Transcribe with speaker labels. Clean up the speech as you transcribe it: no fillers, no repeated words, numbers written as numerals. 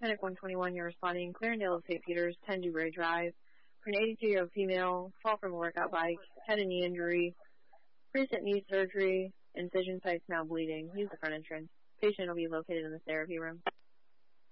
Speaker 1: Clinic 121, you're responding. Clarendale of St. Peter's, 10 Dewberry Drive. For an 82-year-old female, fall from a workout bike, head and knee injury, recent knee surgery, incision sites now bleeding. Use the front entrance. Patient will be located in the therapy room.